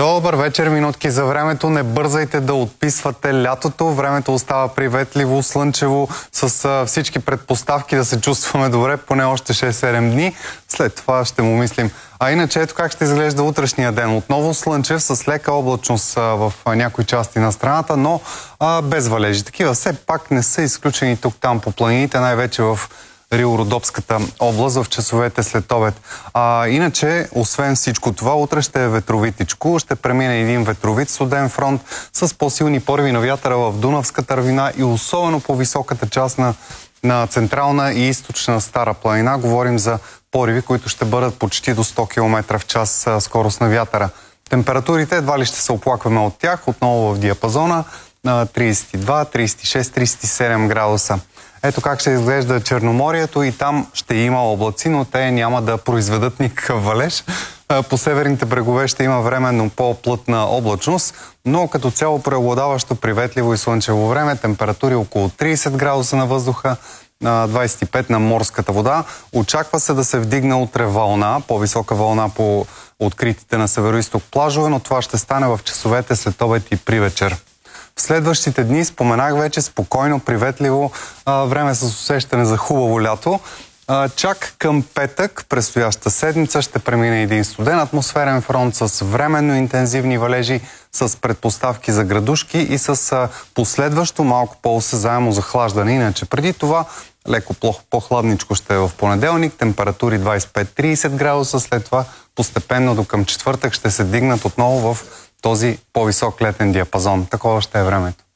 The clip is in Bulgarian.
Добър вечер, минутки за времето. Не бързайте да отписвате лятото. Времето остава приветливо, слънчево, с всички предпоставки да се чувстваме добре, поне още 6-7 дни. След това ще му мислим. А иначе ето как ще изглежда утрешния ден. Отново слънчев, с лека облачност в някои части на страната, но без валежи. Такива все пак не са изключени тук-там по планините, най-вече в Рило-Родопската област в часовете след обед. Иначе, освен всичко това, утре ще е ветровитичко. Ще премине един ветровит студен фронт с по-силни пориви на вятъра в Дунавската равнина и особено по високата част на централна и източна Стара планина. Говорим за пориви, които ще бъдат почти до 100 км в час скорост на вятъра. Температурите едва ли ще се оплакваме от тях, отново в диапазона на 32, 36, 37 градуса. Ето как ще изглежда Черноморието и там ще има облаци, но те няма да произведат никакъв валеж. По северните брегове ще има временно по-плътна облачност, но като цяло преобладаващо приветливо и слънчево време, температури около 30 градуса на въздуха, 25 на морската вода. Очаква се да се вдигне утре вълна, по-висока вълна по откритите на североизток плажове, но това ще стане в часовете след обед и при вечер. В следващите дни, споменах вече, спокойно, приветливо време с усещане за хубаво лято. Чак към петък, предстояща седмица, ще премине един студен атмосферен фронт с временно интензивни валежи, с предпоставки за градушки и с последващо малко по-осезаемо захлаждане. Иначе преди това леко по-хладничко ще е в понеделник, температури 25-30 градуса, след това постепенно до към четвъртък ще се дигнат отново в този по-висок летен диапазон. Такова ще е времето.